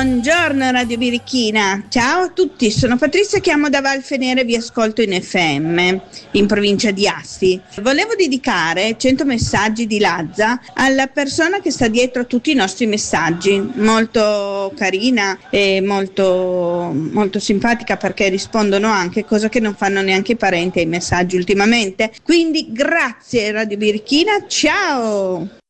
Buongiorno Radio Birichina, ciao a tutti, sono Patrizia, chiamo da Valfenere, vi ascolto in FM, in provincia di Asti. Volevo dedicare 100 messaggi di Lazza alla persona che sta dietro a tutti i nostri messaggi, molto carina e molto, molto simpatica, perché rispondono anche, cosa che non fanno neanche i parenti ai messaggi ultimamente. Quindi grazie Radio Birichina, ciao!